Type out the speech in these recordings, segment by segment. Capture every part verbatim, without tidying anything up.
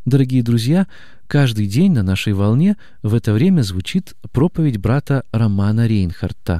Дорогие друзья, каждый день на нашей волне в это время звучит проповедь брата Романа Рейнхарта.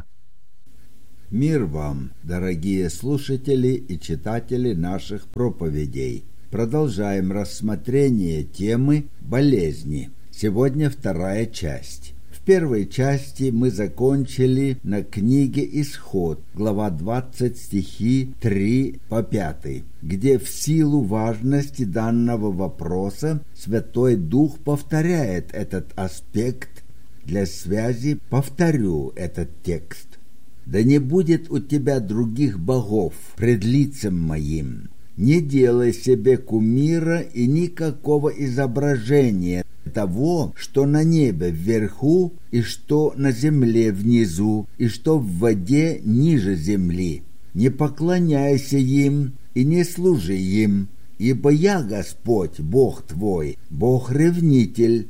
Мир вам, дорогие слушатели и читатели наших проповедей. Продолжаем рассмотрение темы болезни. Сегодня вторая часть. В первой части мы закончили на книге «Исход», глава двадцать, стихи три по пять, где в силу важности данного вопроса Святой Дух повторяет этот аспект. Для связи повторю этот текст. «Да не будет у тебя других богов пред лицем моим. Не делай себе кумира и никакого изображения того, что на небе вверху, и что на земле внизу, и что в воде ниже земли. Не поклоняйся им и не служи им, ибо я Господь, Бог твой, Бог-ревнитель,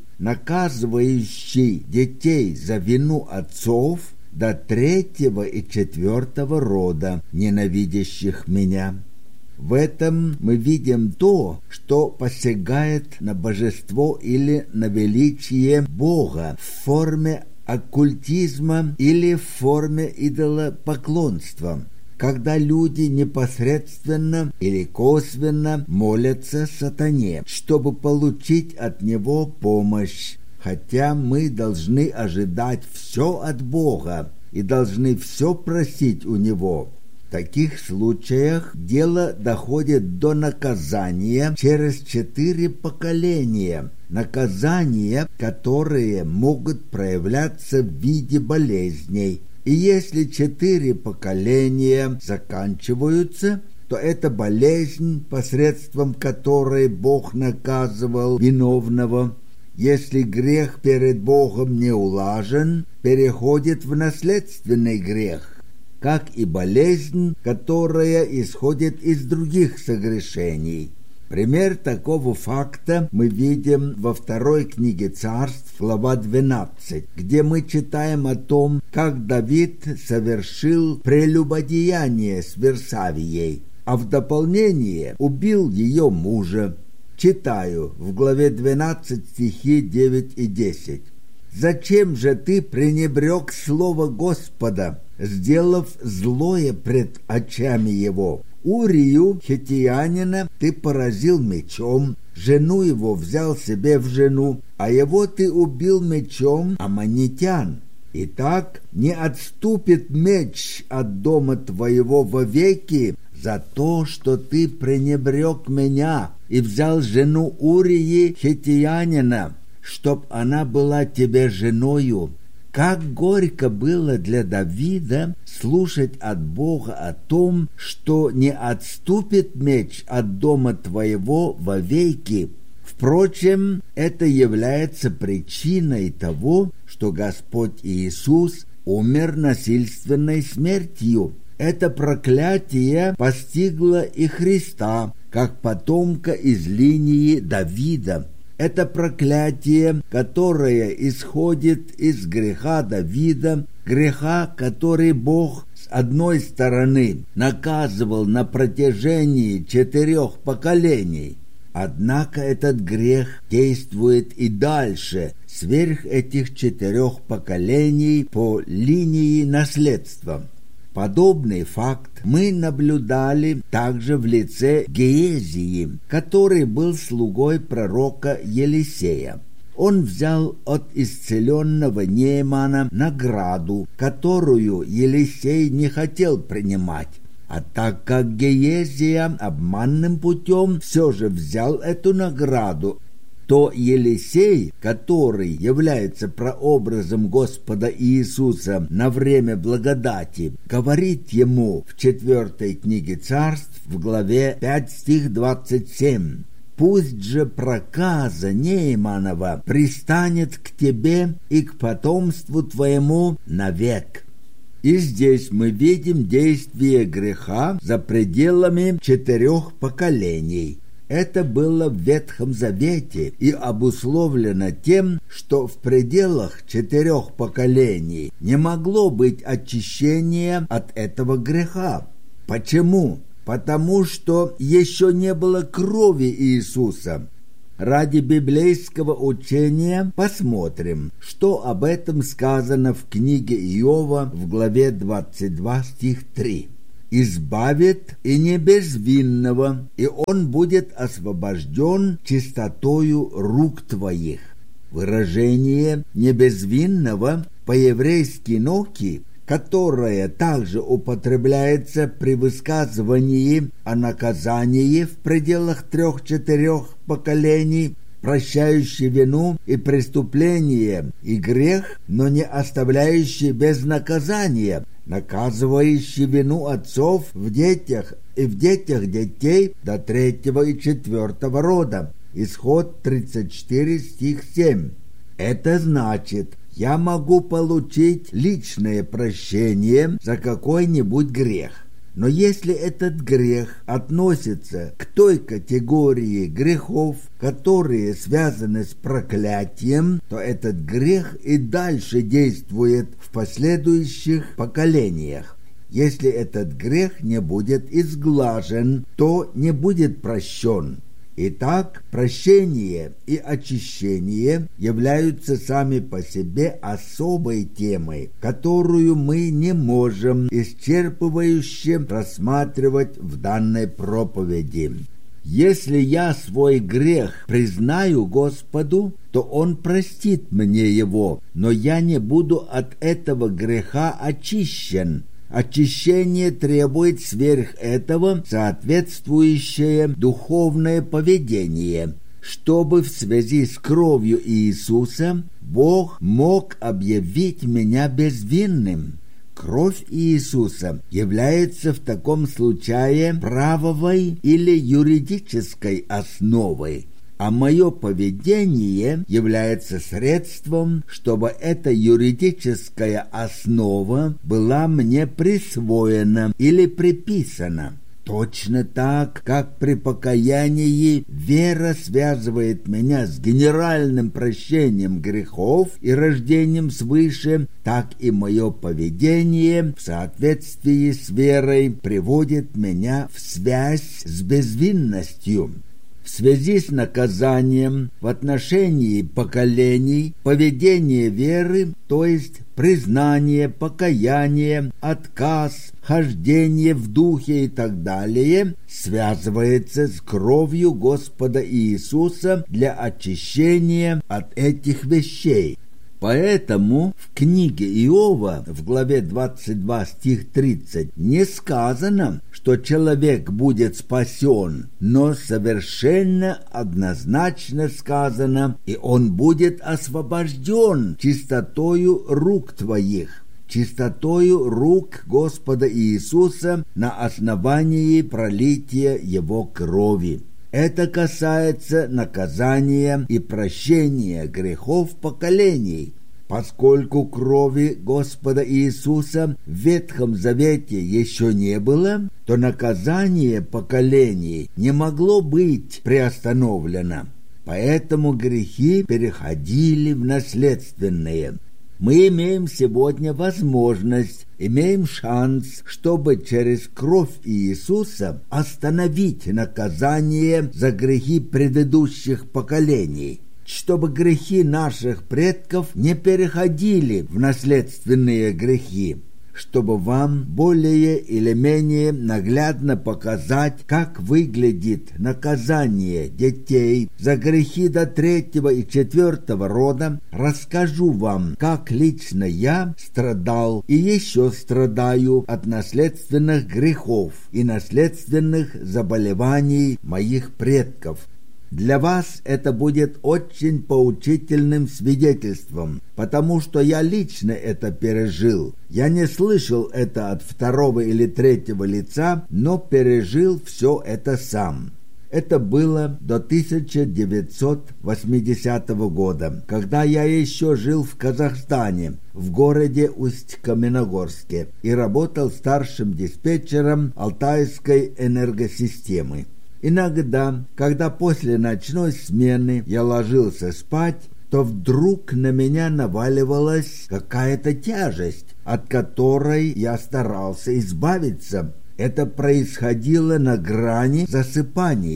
наказывающий детей за вину отцов до третьего и четвертого рода, ненавидящих меня». В этом мы видим то, что посягает на божество или на величие Бога в форме оккультизма или в форме идолопоклонства, когда люди непосредственно или косвенно молятся сатане, чтобы получить от него помощь, хотя мы должны ожидать все от Бога и должны все просить у него. В таких случаях дело доходит до наказания через четыре поколения, наказания, которые могут проявляться в виде болезней. И если четыре поколения заканчиваются, то это болезнь, посредством которой Бог наказывал виновного. Если грех перед Богом не улажен, переходит в наследственный грех, как и болезнь, которая исходит из других согрешений. Пример такого факта мы видим во второй книге Царств, глава двенадцать, где мы читаем о том, как Давид совершил прелюбодеяние с Версавией, а в дополнение убил ее мужа. Читаю в главе двенадцать, стихи девять и десять. «Зачем же ты пренебрег слово Господа, сделав злое пред очами его? Урию, хиттеянина, ты поразил мечом, жену его взял себе в жену, а его ты убил мечом аммонитян. Итак, не отступит меч от дома твоего вовеки за то, что ты пренебрег меня и взял жену Урии хиттеянина, чтоб она была тебе женою». Как горько было для Давида слушать от Бога о том, что не отступит меч от дома твоего вовеки. Впрочем, это является причиной того, что Господь Иисус умер насильственной смертью. Это проклятие постигло и Христа, как потомка из линии Давида. Это проклятие, которое исходит из греха Давида, греха, который Бог с одной стороны наказывал на протяжении четырех поколений. Однако этот грех действует и дальше, сверх этих четырех поколений по линии наследства. Подобный факт мы наблюдали также в лице Геезии, который был слугой пророка Елисея. Он взял от исцеленного Неемана награду, которую Елисей не хотел принимать. А так как Геезия обманным путем все же взял эту награду, то Елисей, который является прообразом Господа Иисуса на время благодати, говорит ему в четвертой книге Царств, в главе пять, стих двадцать семь: «Пусть же проказа Нееманова пристанет к тебе и к потомству твоему навек». И здесь мы видим действие греха за пределами четырех поколений. Это было в Ветхом Завете и обусловлено тем, что в пределах четырех поколений не могло быть очищения от этого греха. Почему? Потому что еще не было крови Иисуса. ради библейского учения посмотрим, что об этом сказано в книге Иова в главе двадцать два, стих три. «Избавит и не безвинного, и он будет освобожден чистотою рук твоих». Выражение «не безвинного» по-еврейски «ноки», которое также употребляется при высказывании о наказании в пределах трех-четырех поколений, прощающий вину и преступление и грех, но не оставляющий без наказания, наказывающий вину отцов в детях и в детях детей до третьего и четвертого рода. Исход тридцать четыре, стих семь. Это значит, я могу получить личное прощение за какой-нибудь грех. Но если этот грех относится к той категории грехов, которые связаны с проклятием, то этот грех и дальше действует в последующих поколениях. Если этот грех не будет изглажен, то не будет прощен. Итак, прощение и очищение являются сами по себе особой темой, которую мы не можем исчерпывающе рассматривать в данной проповеди. Если я свой грех признаю Господу, то Он простит мне его, но я не буду от этого греха очищен. Очищение требует сверх этого соответствующее духовное поведение, чтобы в связи с кровью Иисуса Бог мог объявить меня безвинным. Кровь Иисуса является в таком случае правовой или юридической основой, а мое поведение является средством, чтобы эта юридическая основа была мне присвоена или приписана. Точно так, как при покаянии вера связывает меня с генеральным прощением грехов и рождением свыше, так и мое поведение в соответствии с верой приводит меня в связь с безвинностью. В связи с наказанием в отношении поколений поведение веры, то есть признание, покаяние, отказ, хождение в духе и так далее, связывается с кровью Господа Иисуса для очищения от этих вещей. Поэтому в книге Иова в главе двадцать два, стих тридцать не сказано, что человек будет спасен, но совершенно однозначно сказано, и он будет освобожден чистотою рук твоих. Чистотою рук Господа Иисуса на основании пролития Его крови. Это касается наказания и прощения грехов поколений. Поскольку крови Господа Иисуса в Ветхом Завете еще не было, то наказание поколений не могло быть приостановлено. Поэтому грехи переходили в наследственные. Мы имеем сегодня возможность, имеем шанс, чтобы через кровь Иисуса остановить наказание за грехи предыдущих поколений, чтобы грехи наших предков не переходили в наследственные грехи, чтобы вам более или менее наглядно показать, как выглядит наказание детей за грехи до третьего и четвертого рода, расскажу вам, как лично я страдал и еще страдаю от наследственных грехов и наследственных заболеваний моих предков. Для вас это будет очень поучительным свидетельством, потому что я лично это пережил. Я не слышал это от второго или третьего лица, но пережил все это сам. Это было до тысяча девятьсот восьмидесятого года, когда я еще жил в Казахстане, в городе Усть-Каменогорске, и работал старшим диспетчером Алтайской энергосистемы. Иногда, когда после ночной смены я ложился спать, то вдруг на меня наваливалась какая-то тяжесть, от которой я старался избавиться. Это происходило на грани засыпания.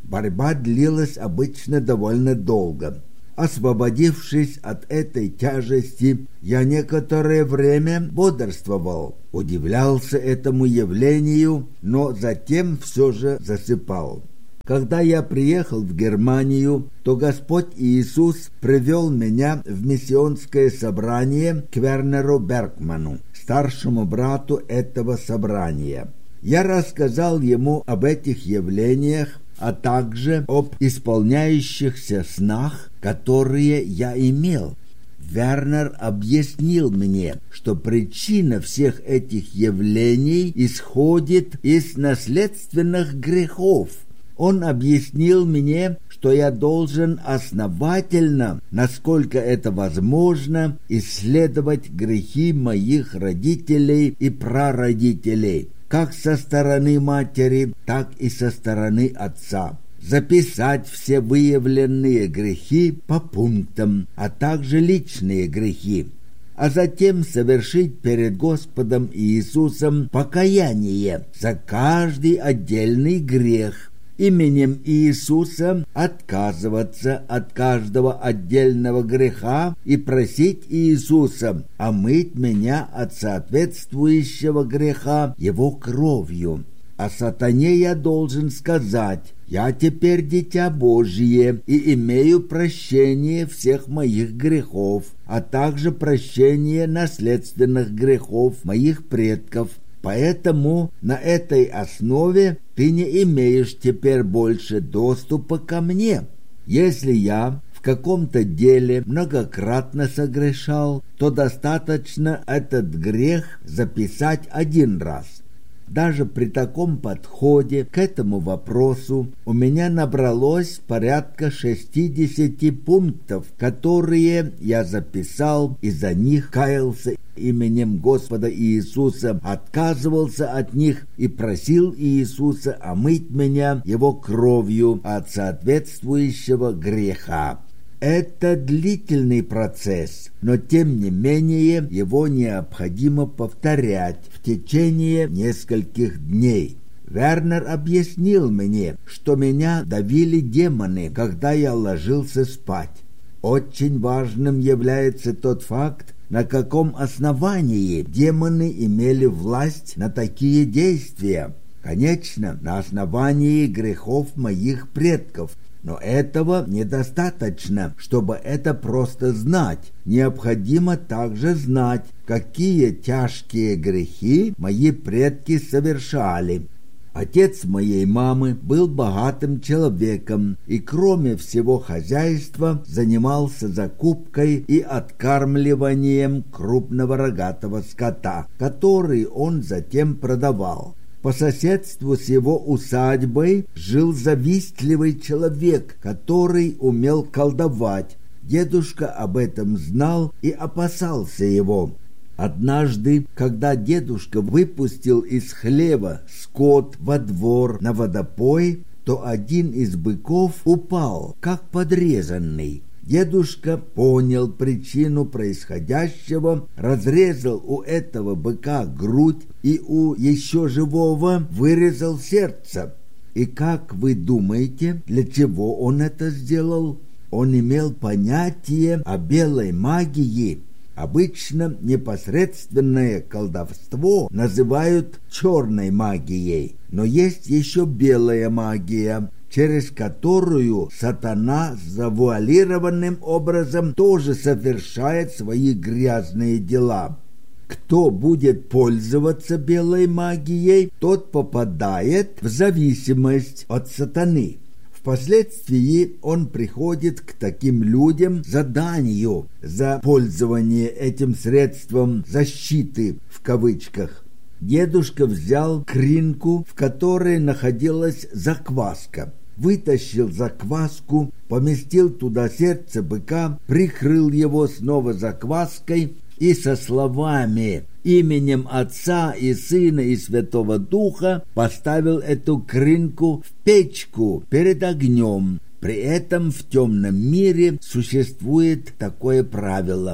Борьба длилась обычно довольно долго. Освободившись от этой тяжести, я некоторое время бодрствовал, удивлялся этому явлению, но затем все же засыпал. Когда я приехал в Германию, то Господь Иисус привел меня в миссионское собрание к Вернеру Бергману, старшему брату этого собрания. Я рассказал ему об этих явлениях, а также об исполняющихся снах, которые я имел. Вернер объяснил мне, что причина всех этих явлений исходит из наследственных грехов. Он объяснил мне, что я должен основательно, насколько это возможно, исследовать грехи моих родителей и прародителей, как со стороны матери, так и со стороны отца. Записать все выявленные грехи по пунктам, а также личные грехи, а затем совершить перед Господом Иисусом покаяние за каждый отдельный грех, именем Иисуса отказываться от каждого отдельного греха и просить Иисуса омыть меня от соответствующего греха Его кровью. А сатане я должен сказать: «Я теперь дитя Божие и имею прощение всех моих грехов, а также прощение наследственных грехов моих предков. Поэтому на этой основе ты не имеешь теперь больше доступа ко мне. Если я в каком-то деле многократно согрешал, то достаточно этот грех записать один раз». Даже при таком подходе к этому вопросу у меня набралось порядка шестидесяти пунктов, которые я записал и за них каялся именем Господа Иисуса, отказывался от них и просил Иисуса омыть меня Его кровью от соответствующего греха. Это длительный процесс, но тем не менее его необходимо повторять в течение нескольких дней. Вернер объяснил мне, что меня давили демоны, когда я ложился спать. Очень важным является тот факт, на каком основании демоны имели власть на такие действия. Конечно, на основании грехов моих предков. Но этого недостаточно, чтобы это просто знать. Необходимо также знать, какие тяжкие грехи мои предки совершали. Отец моей мамы был богатым человеком и, кроме всего хозяйства, занимался закупкой и откармливанием крупного рогатого скота, который он затем продавал. По соседству с его усадьбой жил завистливый человек, который умел колдовать. Дедушка об этом знал и опасался его. Однажды, когда дедушка выпустил из хлева скот во двор на водопой, то один из быков упал, как подрезанный. Дедушка понял причину происходящего, разрезал у этого быка грудь и у еще живого вырезал сердце. И как вы думаете, для чего он это сделал? Он имел понятие о белой магии. Обычно непосредственное колдовство называют черной магией, но есть еще белая магия, через которую сатана завуалированным образом тоже совершает свои грязные дела. Кто будет пользоваться белой магией, тот попадает в зависимость от сатаны. Впоследствии он приходит к таким людям за данью, за пользование этим средством защиты в кавычках. Дедушка взял кринку, в которой находилась закваска, вытащил закваску, поместил туда сердце быка, прикрыл его снова закваской и со словами «Именем Отца и Сына и Святого Духа» поставил эту кринку в печку перед огнем. При этом в темном мире существует такое правило: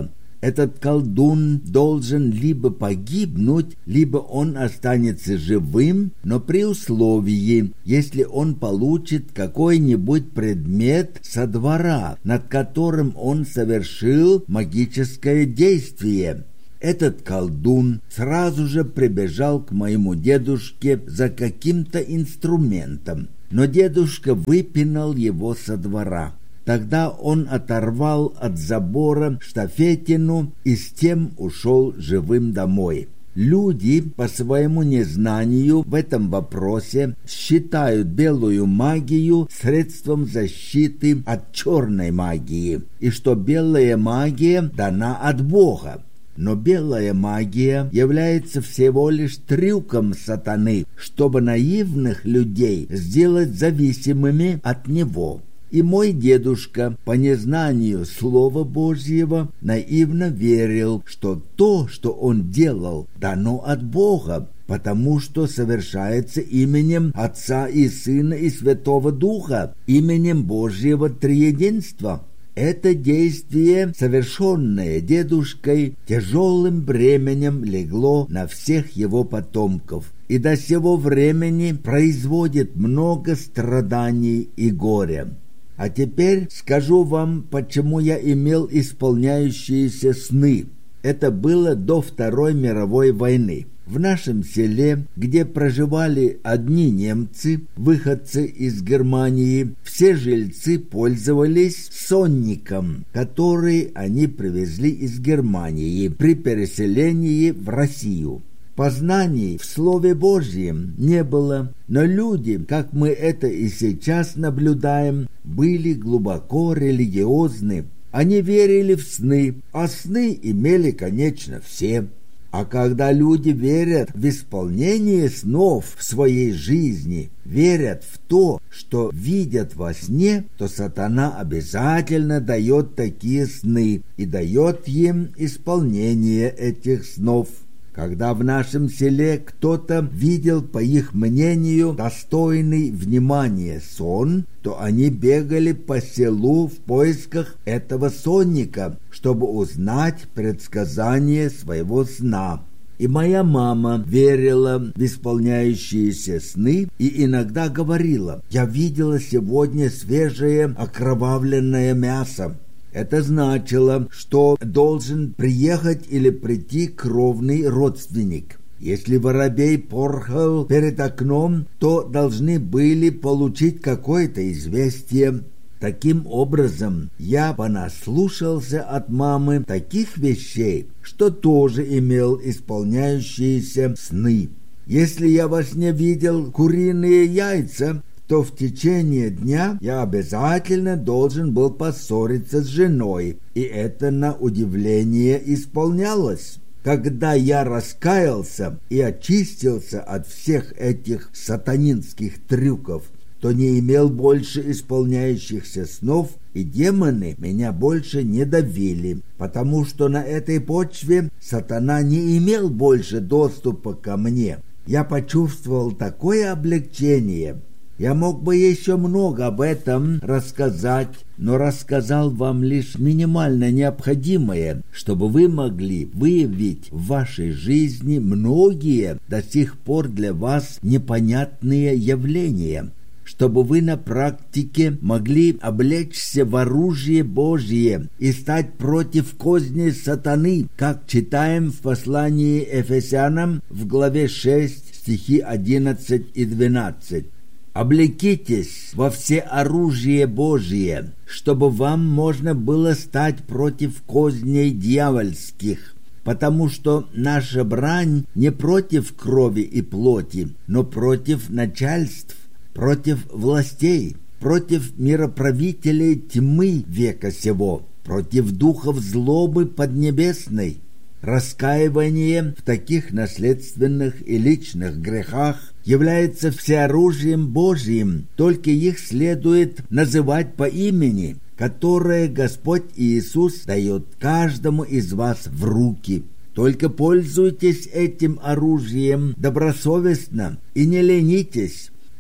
Этот колдун должен либо погибнуть, либо он останется живым, но при условии, если он получит какой-нибудь предмет со двора, над которым он совершил магическое действие. Этот колдун сразу же прибежал к моему дедушке за каким-то инструментом, но дедушка выпинал его со двора. Тогда он оторвал от забора штафетину и с тем ушел живым домой. Люди по своему незнанию в этом вопросе считают белую магию средством защиты от черной магии, и что белая магия дана от Бога. Но белая магия является всего лишь трюком сатаны, чтобы наивных людей сделать зависимыми от него. И мой дедушка, по незнанию Слова Божьего, наивно верил, что то, что он делал, дано от Бога, потому что совершается именем Отца и Сына и Святого Духа, именем Божьего Триединства. Это действие, совершенное дедушкой, тяжелым бременем легло на всех его потомков и до сего времени производит много страданий и горя. А теперь скажу вам, почему я имел исполняющиеся сны. Это было до Второй мировой войны. В нашем селе, где проживали одни немцы, выходцы из Германии, все жильцы пользовались сонником, который они привезли из Германии при переселении в Россию. Познаний в Слове Божьем не было, но люди, как мы это и сейчас наблюдаем, были глубоко религиозны. Они верили в сны, а сны имели, конечно, все. А когда люди верят в исполнение снов в своей жизни, верят в то, что видят во сне, то сатана обязательно дает такие сны и дает им исполнение этих снов. Когда в нашем селе кто-то видел, по их мнению, достойный внимания сон, то они бегали по селу в поисках этого сонника, чтобы узнать предсказание своего сна. И моя мама верила в исполняющиеся сны и иногда говорила: «Я видела сегодня свежее окровавленное мясо». Это значило, что должен приехать или прийти кровный родственник. Если воробей порхал перед окном, то должны были получить какое-то известие. Таким образом, я понаслушался от мамы таких вещей, что тоже имел исполняющиеся сны. Если я во сне видел куриные яйца, то в течение дня я обязательно должен был поссориться с женой, и это на удивление исполнялось. Когда я раскаялся и очистился от всех этих сатанинских трюков, то не имел больше исполняющихся снов, и демоны меня больше не давили, потому что на этой почве сатана не имел больше доступа ко мне. Я почувствовал такое облегчение. Я мог бы еще много об этом рассказать, но рассказал вам лишь минимально необходимое, чтобы вы могли выявить в вашей жизни многие до сих пор для вас непонятные явления, чтобы вы на практике могли облечься в оружие Божие и стать против козней сатаны, как читаем в послании Ефесянам в главе шесть, стихи одиннадцать и двенадцать. «Облекитесь во все оружие Божие, чтобы вам можно было стать против козней дьявольских, потому что наша брань не против крови и плоти, но против начальств, против властей, против мироправителей тьмы века сего, против духов злобы поднебесной». Раскаивание в таких наследственных и личных грехах является всеоружием Божьим, только их следует называть по имени, которое Господь Иисус дает каждому из вас в руки. Только пользуйтесь этим оружием добросовестно и не ленитесь,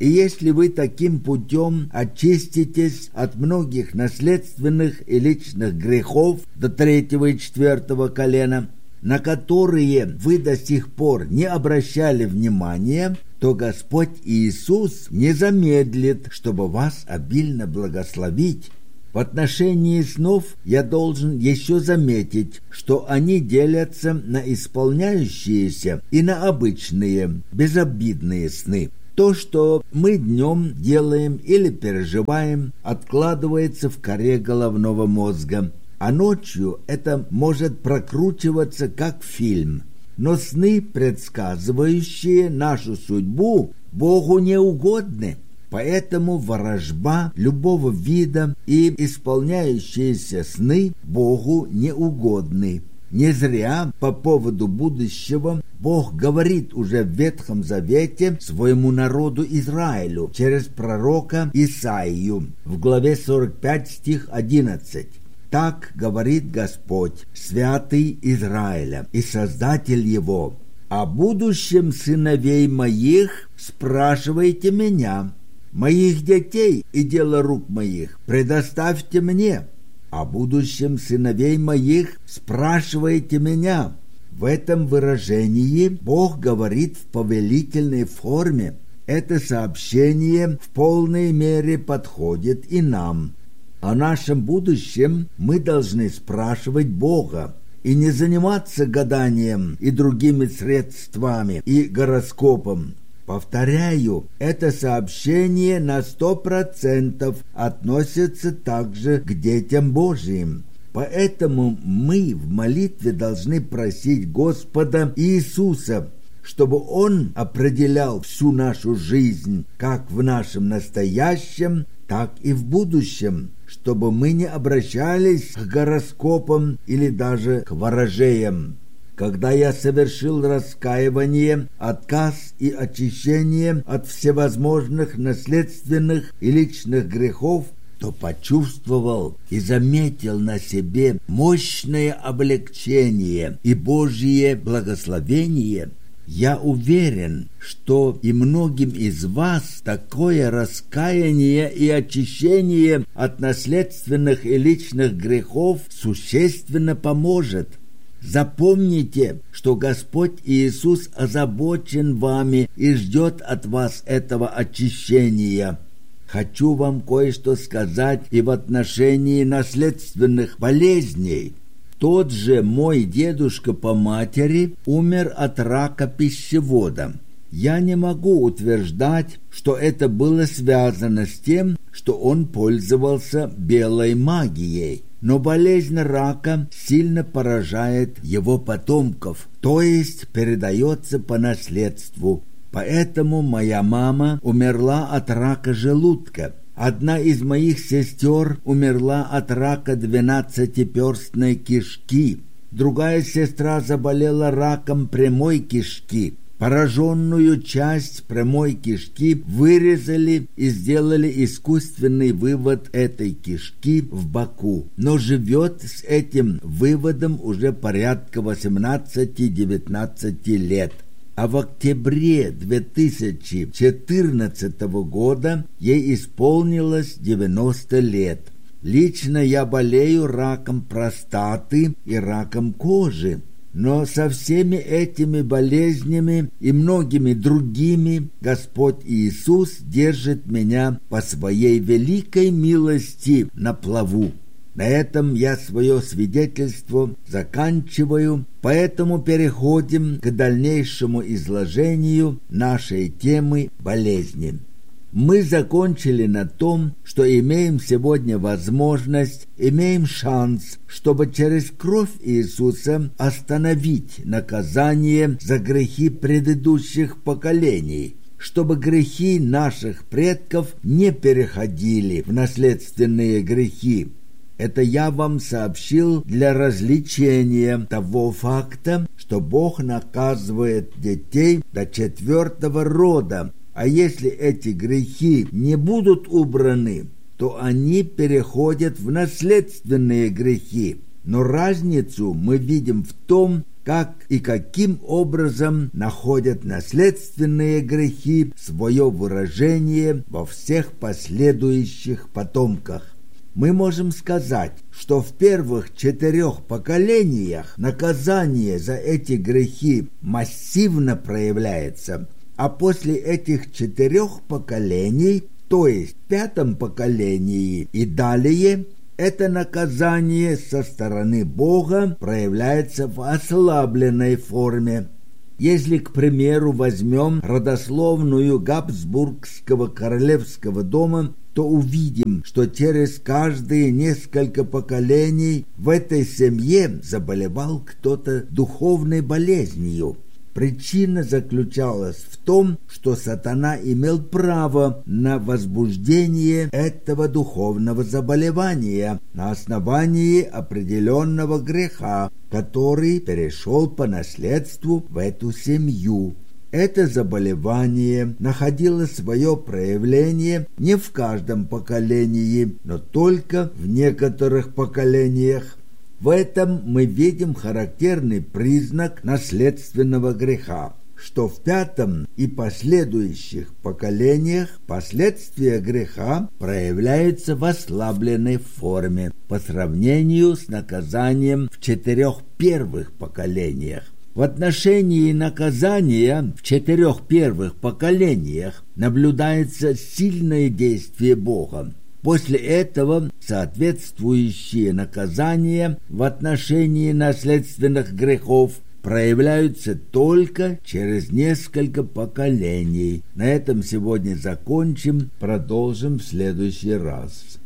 И если вы таким путем очиститесь от многих наследственных и личных грехов до третьего и четвертого колена, на которые вы до сих пор не обращали внимания, то Господь Иисус не замедлит, чтобы вас обильно благословить. В отношении снов я должен еще заметить, что они делятся на исполняющиеся и на обычные, безобидные сны. То, что мы днем делаем или переживаем, откладывается в коре головного мозга, а ночью это может прокручиваться как фильм. Но сны, предсказывающие нашу судьбу, Богу не угодны. Поэтому ворожба любого вида и исполняющиеся сны Богу не угодны. Не зря по поводу будущего Бог говорит уже в Ветхом Завете своему народу Израилю через пророка Исаию в главе сорок пять, стих одиннадцать. «Так говорит Господь, святый Израиля и Создатель его, о будущем сыновей моих спрашивайте меня, моих детей и дело рук моих предоставьте мне, о будущем сыновей моих спрашивайте меня». В этом выражении Бог говорит в повелительной форме. Это сообщение в полной мере подходит и нам. О нашем будущем мы должны спрашивать Бога и не заниматься гаданием и другими средствами и гороскопом. Повторяю, это сообщение на сто процентов относится также к детям Божьим. Поэтому мы в молитве должны просить Господа Иисуса, чтобы Он определял всю нашу жизнь, как в нашем настоящем, так и в будущем, чтобы мы не обращались к гороскопам или даже к ворожеям. Когда я совершил раскаивание, отказ и очищение от всевозможных наследственных и личных грехов, то почувствовал и заметил на себе мощное облегчение и Божье благословение. Я уверен, что и многим из вас такое раскаяние и очищение от наследственных и личных грехов существенно поможет. Запомните, что Господь Иисус озабочен вами и ждет от вас этого очищения. Хочу вам кое-что сказать и в отношении наследственных болезней. Тот же мой дедушка по матери умер от рака пищевода. Я не могу утверждать, что это было связано с тем, что он пользовался белой магией. Но болезнь рака сильно поражает его потомков, то есть передается по наследству. Поэтому моя мама умерла от рака желудка. Одна из моих сестер умерла от рака двенадцатиперстной кишки. Другая сестра заболела раком прямой кишки. Пораженную часть прямой кишки вырезали и сделали искусственный вывод этой кишки в боку, но живет с этим выводом уже порядка восемнадцати-девятнадцати лет. А в октябре две тысячи четырнадцатого года ей исполнилось девяносто лет. Лично я болею раком простаты и раком кожи. Но со всеми этими болезнями и многими другими Господь Иисус держит меня по своей великой милости на плаву. На этом я свое свидетельство заканчиваю, поэтому переходим к дальнейшему изложению нашей темы болезни. Мы закончили на том, что имеем сегодня возможность, имеем шанс, чтобы через кровь Иисуса остановить наказание за грехи предыдущих поколений, чтобы грехи наших предков не переходили в наследственные грехи. Это я вам сообщил для развлечения того факта, что Бог наказывает детей до четвертого рода, а если эти грехи не будут убраны, то они переходят в наследственные грехи. Но разницу мы видим в том, как и каким образом находят наследственные грехи свое выражение во всех последующих потомках. Мы можем сказать, что в первых четырех поколениях наказание за эти грехи массивно проявляется, а после этих четырех поколений, то есть в пятом поколении и далее, это наказание со стороны Бога проявляется в ослабленной форме. Если, к примеру, возьмем родословную Габсбургского королевского дома, то увидим, что через каждые несколько поколений в этой семье заболевал кто-то духовной болезнью. Причина заключалась в том, что сатана имел право на возбуждение этого духовного заболевания на основании определенного греха, который перешел по наследству в эту семью. Это заболевание находило свое проявление не в каждом поколении, но только в некоторых поколениях. В этом мы видим характерный признак наследственного греха, что в пятом и последующих поколениях последствия греха проявляются в ослабленной форме по сравнению с наказанием в четырех первых поколениях. В отношении наказания в четырех первых поколениях наблюдается сильное действие Бога. После этого соответствующие наказания в отношении наследственных грехов проявляются только через несколько поколений. На этом сегодня закончим, продолжим в следующий раз.